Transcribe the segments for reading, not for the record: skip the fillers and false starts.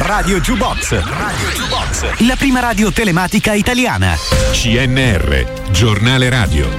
Radio Jukebox. La prima radio telematica italiana. CNR, giornale radio.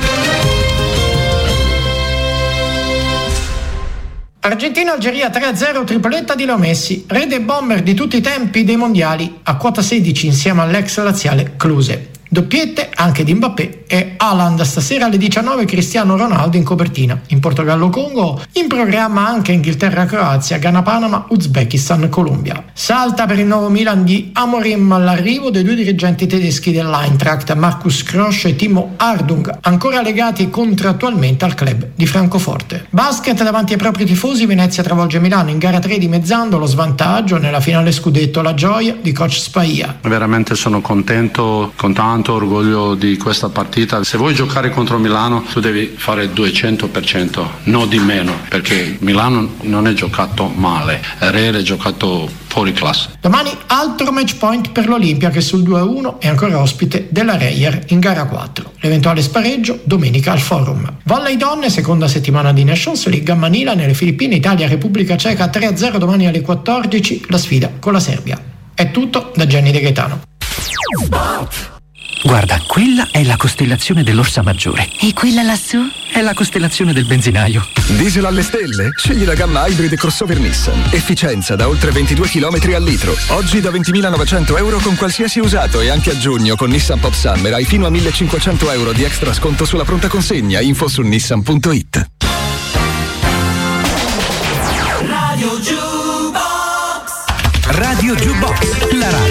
Argentina-Algeria 3-0, tripletta di Leo Messi, re dei bomber di tutti i tempi dei mondiali, a quota 16 insieme all'ex laziale Klose. Doppiette anche di Mbappé e Haaland stasera alle 19, Cristiano Ronaldo in copertina. In Portogallo-Congo in programma anche Inghilterra-Croazia, Ghana-Panama, Uzbekistan-Colombia. Salta per il nuovo Milan di Amorim l'arrivo dei due dirigenti tedeschi dell'Eintracht, Markus Krösch e Timo Ardung, ancora legati contrattualmente al club di Francoforte. Basket davanti ai propri tifosi, Venezia travolge Milano in gara 3 dimezzando lo svantaggio nella finale scudetto, la gioia di coach Spaia. Veramente sono contento, con tanto orgoglio di questa partita. Se vuoi giocare contro Milano tu devi fare 200%, no di meno, perché Milano non è giocato male, Real è giocato fuori classe. Domani altro match point per l'Olimpia che sul 2-1 è ancora ospite della Reyer in gara 4. L'eventuale spareggio domenica al Forum. Volley donne, seconda settimana di Nations League a Manila nelle Filippine, Italia Repubblica Ceca 3-0 domani alle 14, la sfida con la Serbia. È tutto da Gianni De Gaetano. Guarda, quella è la costellazione dell'Orsa Maggiore. E quella lassù? È la costellazione del benzinaio. Diesel alle stelle? Scegli la gamma hybrid crossover Nissan. Efficienza da oltre 22 km al litro. Oggi da 20.900 euro con qualsiasi usato e anche a giugno con Nissan Pop Summer hai fino a 1.500 euro di extra sconto sulla pronta consegna. Info su nissan.it. Radio Jukebox. Radio Jukebox, la radio